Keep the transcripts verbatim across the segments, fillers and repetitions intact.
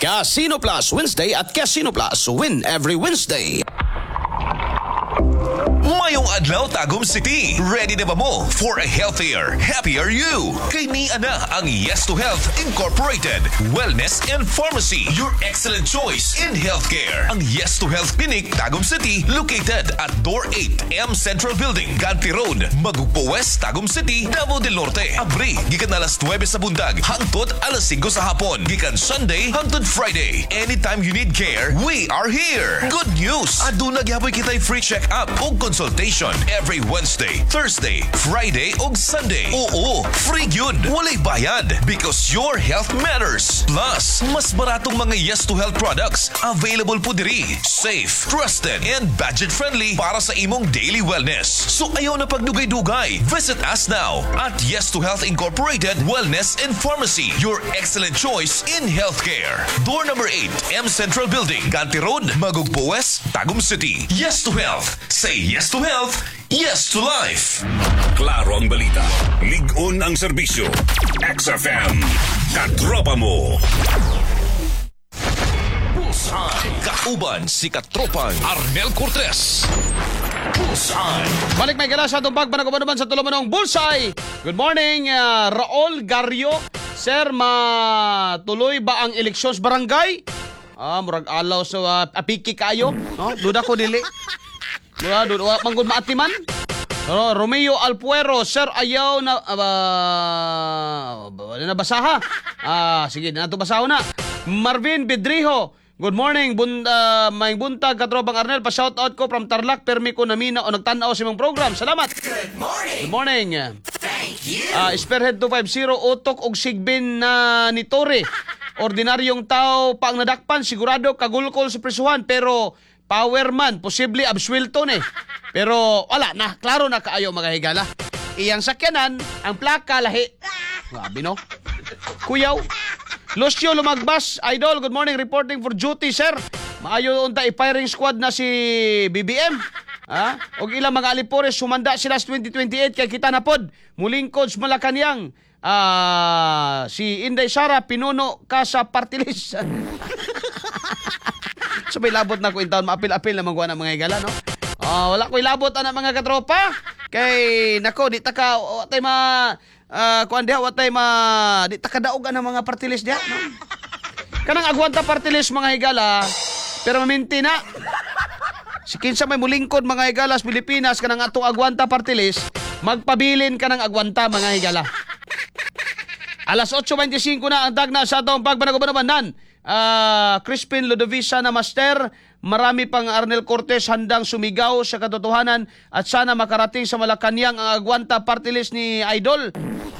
Casino Plus Wednesday at Casino Plus Win every Wednesday. Mayong adlaw Tagum City. Ready na ba mo for a healthier, happier you? Kay ni ana ang Yes to Health Incorporated Wellness and Pharmacy, your excellent choice in healthcare. Ang Yes to Health Clinic Tagum City located at Door eight M Central Building, Ganti Road, Magugpo West, Tagum City, Davao del Norte. Abri gikan alas nuwebe sa bundag hangtod alas singko sa hapon. Gikan Sunday hangtod Friday. Anytime you need care, we are here. Good news! Aduna gyaboy kitay free check-up o consultation every Wednesday, Thursday, Friday ug Sunday. Oo, free yun. Walay bayad because your health matters. Plus, mas baratong mga Yes to Health products available po diri. Safe, trusted, and budget-friendly para sa imong daily wellness. So ayaw na pagdugay-dugay. Visit us now at Yes to Health Incorporated Wellness and Pharmacy, your excellent choice in healthcare. Door number eight, M Central Building, Ganti Road, Magugpo West, Tagum City. Yes to Health. Say yes to health, yes to life. Klaro ang balita. Ligon ang serbisyo. X F M. Katropa mo. Bullseye. Kauban si Katropang Arnel Cortez. Bullseye. Balik may gala sa itong pagpanagubanuban sa tulumanong Bullseye. Good morning, uh, Raul Garrio. Sir, matuloy ba ang eleksyon sa barangay? Ah, murag alaw sa uh, apiki kayo. No? Duda ko dili. Duda, duda. Manggod maatiman. No, Romeo Alpuero, sir, ayaw na uh, wala na basaha. Ah, sige, nato basaho na. Marvin Bedrijo, good morning. Bun, uh, may buntag Katropang Arnel, pa-shout out ko from Tarlac, permi ko namina o nagtanaw sa imong program. Salamat. Good morning. Good morning. Thank you. Uh, Spearhead two fifty, utok og sigbin na ni Tore. Ordinaryong tao pa ang nadakpan, sigurado kagulkol sa prisuhan, pero powerman, posible absuelto ni. Pero wala na, klaro na kaayo mga higala. Iyang sakyanan, ang plaka lahi. Grabe no? Kuyaw. Lucio Lumagbas, Idol, good morning, reporting for duty, sir. Maayo unta i-firing squad na si B B M. Ha? Og ilang mga alipores, sumanda sila sa twenty twenty-eight kay kita na pod. Muling coach Malacanang. Ah, si Inday Sara, pinuno ka sa party list. So may labot na ko in taon, maapil-apil na mga mga higala, no? Oh, wala ko ilabot ana mga katropa. Kay nako di ta ka watay ma uh, kuan diha watay ma di ta ka daog ana mga party list diha, no? Kanang agwanta party list mga higala, pero maminti na. Si kinsa may mulingkod mga higala sa Pilipinas kanang atong agwanta party list, magpabilin ka ng agwanta mga higala. Alas eight twenty-five na ang tagna sa atong pagpanagubanuban. Uh, Crispin Ludovisa na master, marami pang Arnel Cortez handang sumigaw sa katotohanan at sana makarating sa Malacanang ang agwanta party list ni Idol.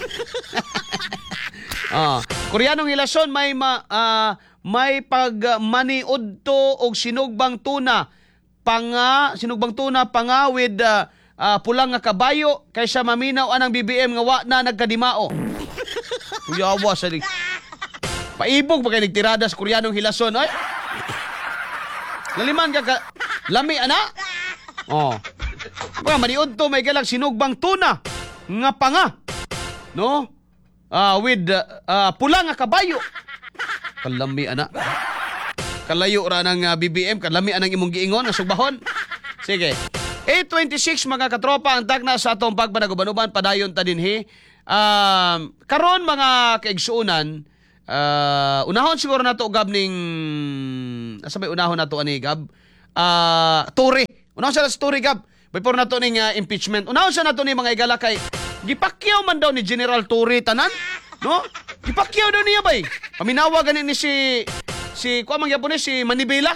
uh, Koreanong hilason may ma, uh, may pagmaniudto og sinugbang tuna panga sinugbang tuna panga with uh, uh, pulang nga kabayo kaysa maminaw anang B B M nga wa na nagkadimao. Kuyawa sa lig. Paibog pa kayo nagtirada sa Koreanong hilason. Ay! Naliman ka ka... Lami, ana? Oh. Mga maniod to, may galang sinugbang tuna. Nga pa nga. No? Uh, with uh, uh, pula nga kabayo. Kalami, ana. Kalayo ra ng uh, B B M. Kalami, anang imong giingon. Ang sugbahon. Sige. eight twenty-six mga katropa. Ang tagna sa atong pagpanagubanuban. Padayon ta dinhi. Um, karon mga kaigsuunan, Uh, unahon siguro na to gab ning asa may unahon na to ani gab uh, Tory unahon sa Tory gab before na to ning uh, impeachment unahon sa na to ni mga igala kay gipakyaw man daw ni General Tory tanan no gipakyaw daw niya bay paminawa ganin ni si si kuha man gyapon ni si Manibela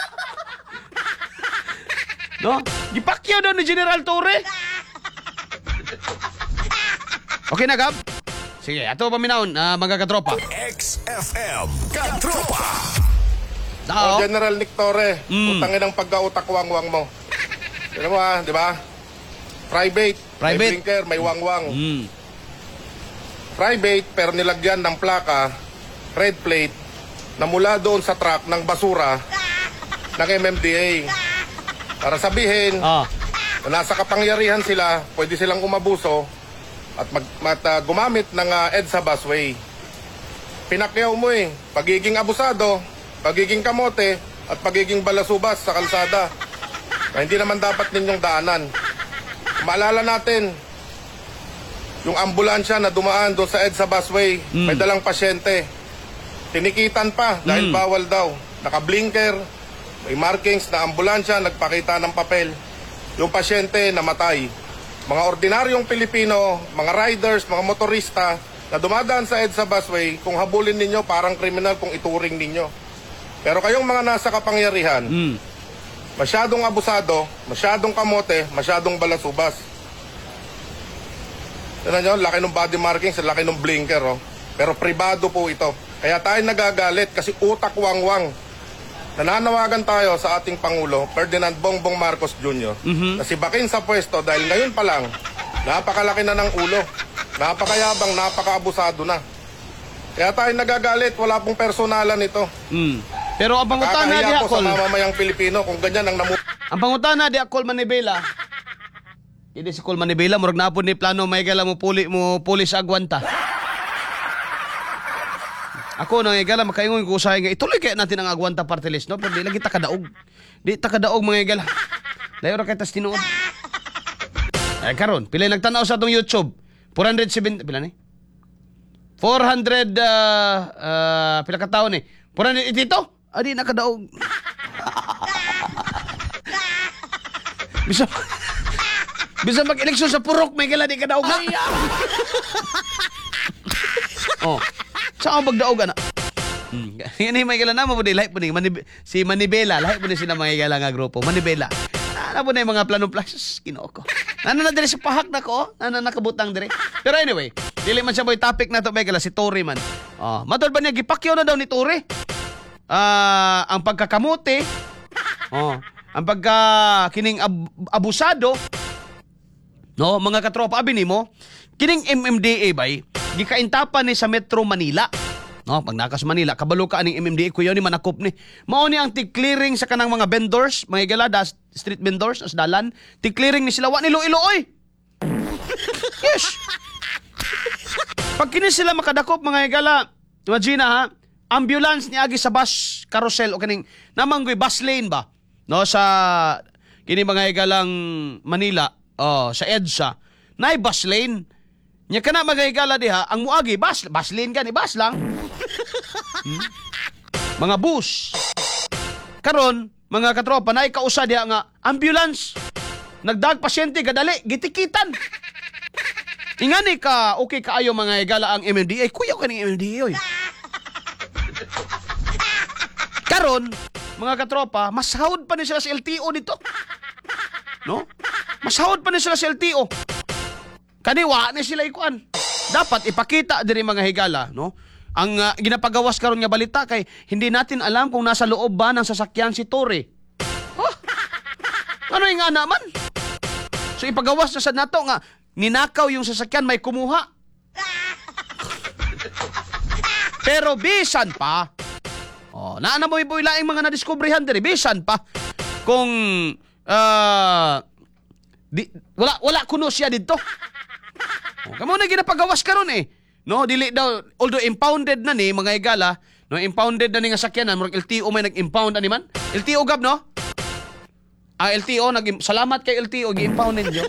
no gipakyaw daw ni General Tory. Okay na gab. Sige, ato paminahon, uh, mga katropa. X F M. Katropa. Oh, General Nick Torre, Mm. utangin ang pagkautak-wangwang mo. Alam mo ha, di ba? Private, Private. may blinker, may wangwang. Mm. Private, pero nilagyan ng plaka, red plate, na mula doon sa truck ng basura ng M M D A. Para sabihin, Ah. na nasa kapangyarihan sila, pwede silang umabuso at mag, mat, uh, gumamit ng uh, EDSA busway. Pinakyaw mo eh. Pagiging abusado, pagiging kamote, at pagiging balasubas sa kalsada na hindi naman dapat ninyong daanan. Maalala natin, yung ambulansya na dumaan doon sa EDSA busway, Mm. may dalang pasyente. Tinikitan pa dahil Mm. bawal daw. Nakablinker, may markings na ambulansya, nagpakita ng papel. Yung pasyente namatay. Mga ordinaryong Pilipino, mga riders, mga motorista na dumadaan sa EDSA busway, kung habulin ninyo, parang kriminal kung ituring ninyo. Pero kayong mga nasa kapangyarihan, Mm. masyadong abusado, masyadong kamote, masyadong balasubas. Tignan nyo, laki ng body markings, laki ng blinker, oh. Pero pribado po ito. Kaya tayo nagagalit kasi utak wangwang. Nananawagan tayo sa ating Pangulo, Ferdinand Bongbong Marcos Junior Mhm. na si Bakin sa pwesto dahil ngayon pa lang, napakalaki na ng ulo. Napakayabang, napakaabusado na. Kaya tayo nagagalit, wala pong personalan ito. Mm. Pero ang pangutana di Kakahiya po sa akol, mamamayang Pilipino kung ganyan ang namu... ang pangutana di akol manibela. Hindi si Col Manibela, murag na po ni plano may gala mo puli mo pulis agwanta. Ako nang igala makaingon ko sa nga ituloy kaya natin ang agwanta party list, no? Pero di lagi ta kadaog. Di ta kadaog mga igala. Layo ra kay tas tinuod. Ay karon, pila nagtanaw sa atong YouTube? four hundred seven pila ni? four hundred uh, uh, pila ka tawo ni? four hundred dito? Adi nakadaog. Bisa Bisa mag-eleksyon sa purok may gala di kadaog na. Oh. Saan ang magdaog ana? Hmm. Yan may gala na mo po di lahi po ni Manib- si Manibela, lahi po ni sila mga gala nga grupo. Manibela. Ano po na yung mga plano plus Ginoo ko. Ano na dire sa pahak na ko? Ano nakabutang dire? Pero anyway, dili man siya boy topic na to may gala si Tory man. Oh, matod ba niya gipakyaw na daw ni Tory? Ah, ang pagkakamote. Oh, ang pagka kining ab- abusado. No, mga katropa abi nimo, kining M M D A bay gikaintapan ni sa Metro Manila. No, pag nakas Manila, kabalo ka aning M M D A kuya ni manakop ni. Mao ni ang tig-clearing sa kanang mga vendors, mga galada, street vendors as dalan, tig-clearing ni sila wa ni ilo oy. Yes. Pag kini sila makadakop mga igala, imagine ha, ambulance ni agi sa bus carousel o kaning namanggoy bus lane ba? No, sa kini mga igalang Manila, oh, sa EDSA, nay bus lane. Nya kana mga igala diha, ang muagi bus, bus lane gani, bus lang. Hmm? Mga bus. Karon, mga katropa, nay kausa diha nga ambulance. Nagdag pasyente gadali, gitikitan. Ingani ka, okay kaayo mga igala ang M M D A. Kuya ka ng M M D A, oy. Karon, mga katropa, mas hawd pa ni sila sa L T O dito. No? Mas hawd pa ni sila sa L T O. Kaniwa ni sila ikuan. Dapat ipakita diri mga higala, no? Ang uh, ginapagawas karon nga balita kay hindi natin alam kung nasa loob ba ng sasakyan si Tory. Huh? Ano yung ana man? So ipagawas na sa nato nga ninakaw yung sasakyan may kumuha. Pero bisan pa. Oh, naana mo iboy laing mga nadiskubrihan diri bisan pa. Kung uh, di, wala wala kuno siya dito. Oh, kamo na ginapagawas karon eh. No, dili daw although impounded na ni mga igala, no impounded na ni nga sakyanan, murag L T O may nag-impound ani man. L T O gab no? Ah, L T O nag salamat kay L T O gi-impound ninyo.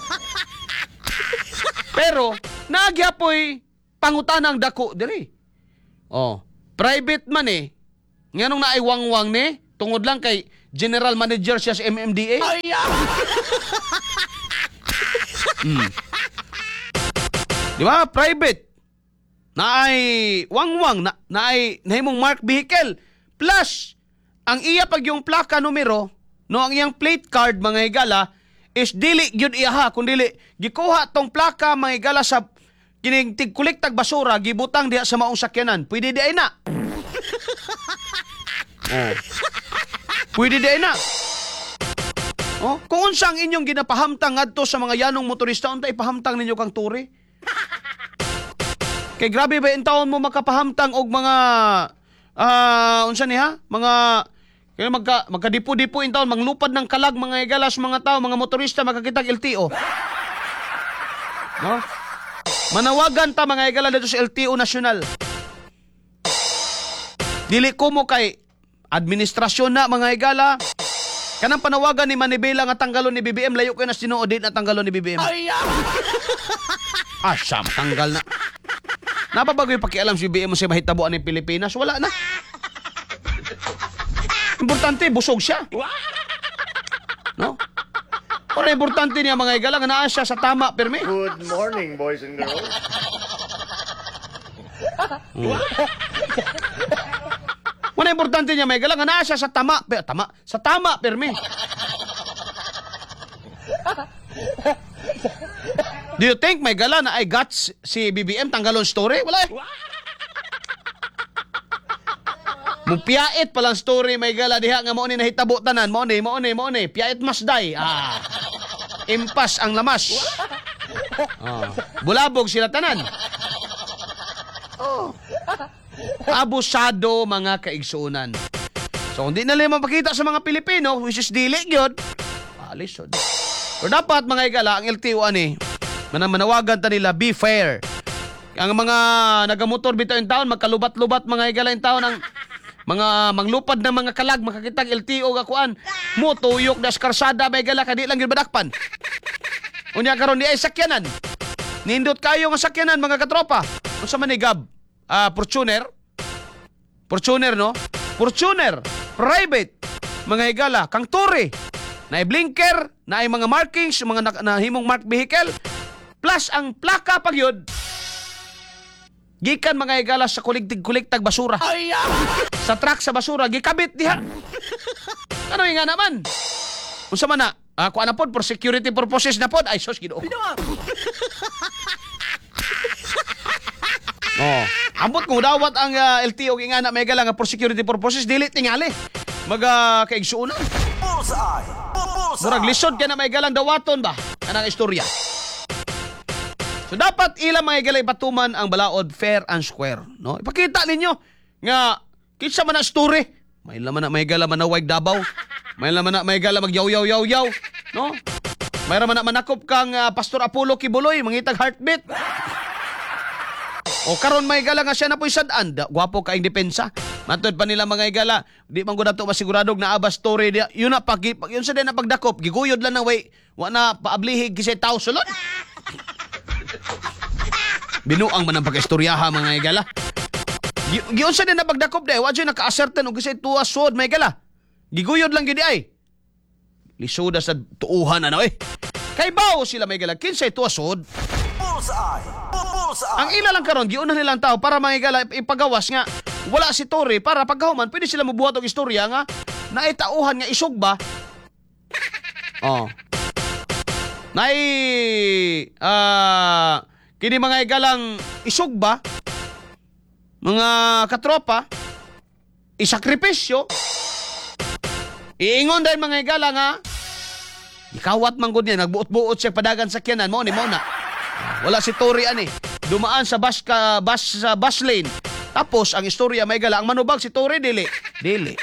Pero nagyapoy pangutanang dako diri. Oh, private man eh. Nganong naay wangwang ni tungod lang kay general manager siya sa M M D A. Hmm. Di ba? Private. Naay wangwang, na, naay nahimong mark vehicle. Plus, ang iya pag yung plaka numero, no, ang iyang plate card, mga higala, is dili gyud iyaha, kung dili, gikuha tong plaka, mga higala, sa kining tigkuliktag basura, gibutang diha sa maong sakyanan. Pwede di ay na. Oh. Pwede di ay na. Oh, kung unsang inyong ginapahamtang ngadto sa mga yanong motorista, unta ipahamtang ninyo kang Tory? Kay grabe ba in taon mo makapahamtang og mga ah uh, unsa ni ha? Mga kaya magka magkadipo-dipo in taon manglupad ng kalag mga igalas mga tao, mga motorista makakitag L T O. No? Manawagan ta mga igala dito sa L T O National. Dili ko mo kay administrasyon na mga higala. Kanang panawagan ni Manibela nga tanggalon ni B B M, layo kayo na sinuod din na tanggalon ni B B M. Asam, tanggal na. Napabago yung pakialam si B B M sa mahitabuan ng Pilipinas, wala na. Importante, busog siya. No? Pero importante niya mga higala nga naa siya sa tama, permi. Good morning, boys and girls. Wala importante niya may galang na siya sa tama, pero tama, sa tama permi. Do you think may gala na ay guts si B B M tanggalon story? Wala eh. Mupiyait pa lang story may gala diha nga mo ni nahitabo tanan, mo ni, mo ni, mo ni, piyait masday. Ah. Impas ang lamas. Ah. Bulabog sila tanan. Oh. Abusado mga kaigsuunan. So, hindi na lang mapakita sa mga Pilipino, which is dili yun. Alisod. Pero dapat mga igala, ang L T O ani, manamanawagan ta nila, be fair. Ang mga nagamotor bitaw yung taon, magkalubat-lubat mga igala yung taon, ang mga manglupad na mga kalag, makakitag L T O gakuan, mo tuyok na skarsada mga igala, kadi lang gilbadakpan. Unya karon di ay sakyanan. Nindot kayo nga sakyanan mga katropa. Kung sa manigab, ah, Fortuner, Fortuner, no? Fortuner, private, mga higala, kang turi, na blinker, na ay mga markings, mga na, nahimong marked vehicle, plus ang plaka pag yun, gikan mga higala sa kuligtig-kuligtag basura. Sa truck sa basura, gikabit diha. Ano yung nga naman? Kung sa mana, ah, kuha na po, for security purposes na po, ay sos, ginoo. Oh, ambot kung dawat ang uh, L T O nga na may galang for security purposes, dili tingali. Mag uh, kaigsuunan. Murag lisod ka na may galang dawaton ba? Anang istorya. So dapat ilang mga galay patuman ang balaod fair and square, no? Ipakita ninyo nga kinsa man na story. May laman na may gala manawag Dabaw. May laman na may gala magyaw-yaw-yaw-yaw, no? May raman na manakop kang uh, Pastor Apollo Kibuloy, mangitag heartbeat. O karon may gala nga siya na po'y sadaan. Da, gwapo kaing depensa. Matod pa nila mga igala. Di man ko na ito masiguradog na abas story. Di, yun na, pag, yun sa din na pagdakop. Giguyod lang na way. Wa na paablihig kisay tao sulod. Binuang man ang pag-istoryaha mga igala. Yun sa din na pagdakop de. Wa dyan naka-asertan o kisay tuwa suod mga igala. Giguyod lang gidi ay. Lisuda sa tuuhan ano eh. Kay bao sila mga igala. Kinsay tuwa suod. Ang ila lang karon giuna nilang tao para mga igala ipagawas nga wala si Tory para pagkahuman pwede sila mabuhat og istorya nga naitauhan nga isog ba. Oh. Nay ah uh, kini mga igalang isog ba mga katropa isakripisyo iingon dahil mga igala nga ikawat man gud niya nagbuot-buot siya padagan sakyanan mo ni mo na. Wala si Tory ani. Dumaan sa bus ka bus sa bus lane. Tapos ang istorya may gala ang manubag si Tory dili. Dili.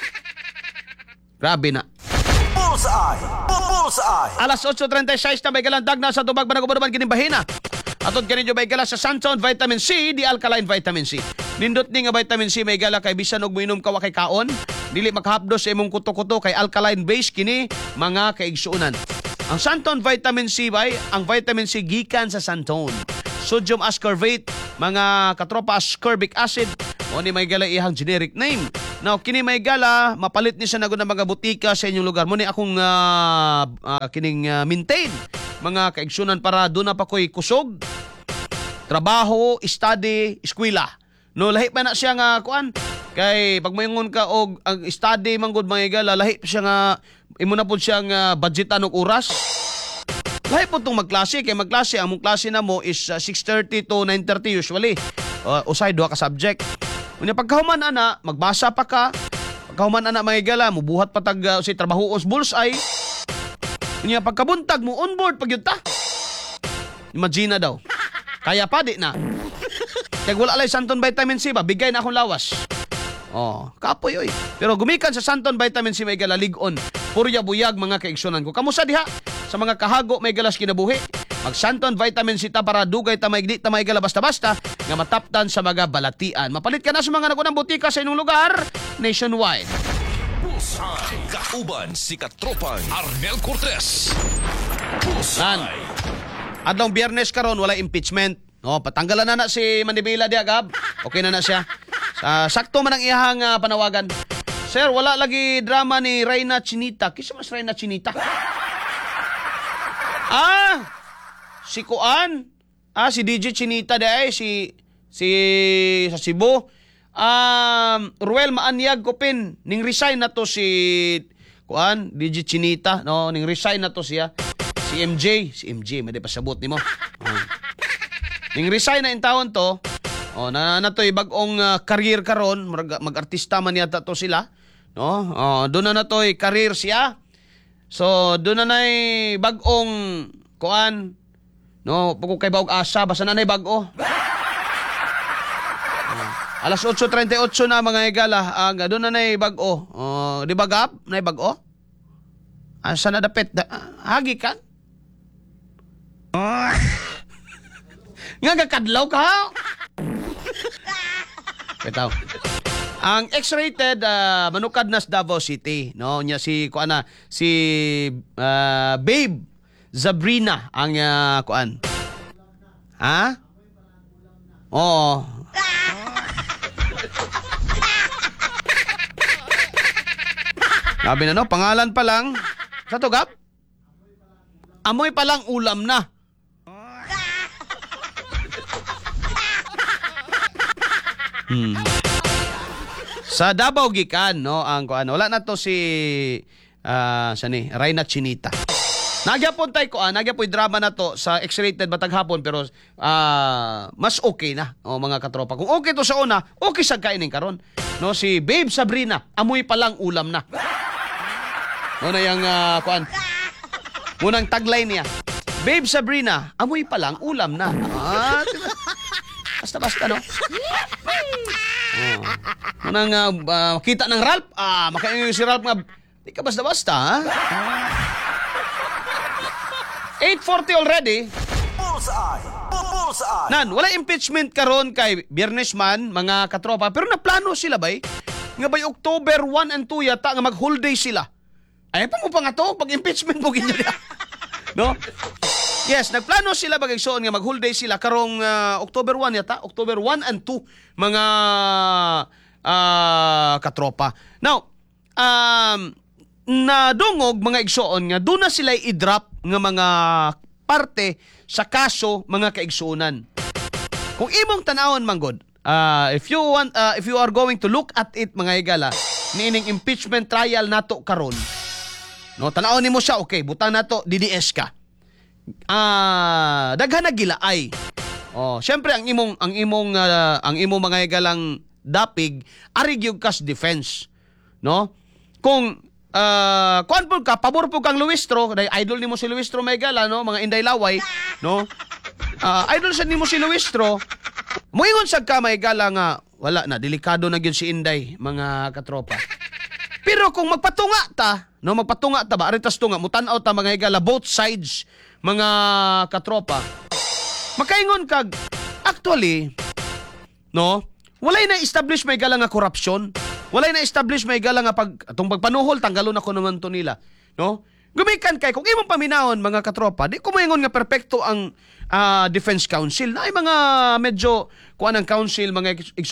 Grabe na. Bullseye. Bullseye. Alas eight thirty-six na may galang dagna sa tubag banagubaduman kining bahina. Atod kaninyo may gala sa Santon Vitamin C, di alkaline vitamin C. Nindot ni nga vitamin C may gala kay bisan og minom ka wa kay kaon, dili maghapdos sa imong kuto-kuto kay alkaline base kini mga kaigsuunan. Ang Santon Vitamin C bay, ang vitamin C gikan sa Santon. Sodium ascorbate, mga katropa ascorbic acid, o ni may gala ihang generic name. Now, kini may gala, mapalit ni siya na ng mga butika sa inyong lugar. Muna akong uh, uh, kining uh, maintain mga kaigsunan para doon na pa ko'y kusog, trabaho, study, eskwela. No, lahi pa na siya nga, kuan, kay pag mayungon ka og ang study manggod mga gala, lahi pa siya nga, imo na po siyang uh, budgetan og oras. Lahi po itong magklase, kay magklase, ang mong klase na mo is uh, six thirty to nine thirty usually. Uh, usay, duha ka subject. Kung pagkahuman ana, magbasa pa ka. Pagkahuman ana mga gala, mubuhat patag uh, si trabaho os bullseye. Kung pagkabuntag mo, on board pag yun ta. Imagine na daw. Kaya pa di na. Kaya wala alay Santon Vitamin C ba, bigay na akong lawas. Oh, kapoy oy. Pero gumikan sa Santon Vitamin C may gala ligon. Purya buyag mga kaigsunan ko. Kamusta diha? Sa mga kahago may galas kinabuhi. Mag Santon Vitamin C ta para dugay ta maigdi ta may gala basta-basta nga mataptan sa mga balatian. Mapalit ka na sa mga nagunang butika sa inyong lugar nationwide. Kauban si katropang Arnel Cortez. Nan. Adlong Biyernes karon wala impeachment. No, patanggalan na na si Manibela di agab. Okay na na siya. Uh, sakto man ang iyahang uh, panawagan. Sir, wala lagi drama ni Reyna Chinita. Kisa mas Reyna Chinita? Ah, si Kuan. Ah, si D J Chinita di ay si si sa Cebu. Um, Ruel Maanyag Kopin, ning resign na to si Kuan, D J Chinita, no, ning resign na to siya. Si M J, si M J, may pasabot nimo. Oh. Ning resign na in taon to. Oh, na na to'y bag-ong uh, career karon, mag-artista man yata to sila, no? Oh, doon na na to'y career siya. So, doon na nay bag-ong Kuan, no, pagko kay baog asa basta na nay bag-o. Alas eight thirty-eight na mga igala, ang uh, doon na nay bag-o. Uh, di ba gap? Nay bag-o? Asa na dapit? Da, uh, hagi kan? Uh. Nga kakadlaw ka ha? Bitaw. Ang X-rated uh, manukad na sa Davao City, no? Nya si kuan na si uh, Babe Zabrina ang uh, kuan. Ha? Oo. Sabi na no, pangalan pa lang. Sa to, Gap? Amoy pa lang ulam na. Hmm. Sa Davao gikan, no, ang kuan. Wala na to si uh, sa ni Reyna Chinita. Nagyapon tay ko, ah, nagyapoy drama na to sa X-rated batag hapon pero uh, mas okay na, oh, mga katropa. Kung okay to sa una, okay sa kainin karon. No, si Babe Sabrina, amoy pa lang ulam na. Muna yung uh, kuan. Munang tagline niya. Babe Sabrina, amoy pa lang ulam na. Ah, basta-basta, no? Oh. Munang uh, uh, kita ng Ralph. Ah, makaingin si Ralph nga. Di ka basta-basta, ha? eight forty already. Bullseye! Bullseye! Nan, wala impeachment karon kay Biyernes man, mga katropa. Pero naplano sila, bay? Nga bay October one and two yata nga mag-whole day sila. Ay, pa mo pa nga to, pag-impeachment mo ginyo niya. No? Yes, nagplano sila bagay-soon nga mag-whole day sila karong uh, October one yata, October one and two, mga uh, katropa. Now, um, nadungog mga igsoon nga doon na sila i-drop nga mga parte sa kaso mga kaigsuonan. Kung imong tanawon manggod, uh, if you want uh, if you are going to look at it mga igala, niining impeachment trial nato karon. No, tanawon nimo siya, okay, butang nato D D S ka. Ah, uh, daghan na gilaay. Oh, syempre ang imong ang imong uh, ang imong mga igalang dapig ari gyud kas defense, no? Kung uh, kuan po ka pabor po kang Luistro, dahil idol nimo si Luistro may gala, no, mga Inday Laway, no? Uh, idol sa nimo si Luistro. Moingon sa ka may gala nga wala na delikado na gyud si Inday, mga katropa. Pero kung magpatunga ta, no, magpatunga ta ba aritas tunga mutan-aw ta mga igala both sides, mga katropa. Makaingon kag actually, no, walay na establish may gala nga korupsyon. Walay na establish may gala nga pag atong pagpanuhol tanggalon ako naman to nila, no? Gumikan kay kung imong paminahon mga katropa, di ko moingon nga perpekto ang uh, Defense Council. Na ay mga medyo kuan ang council mga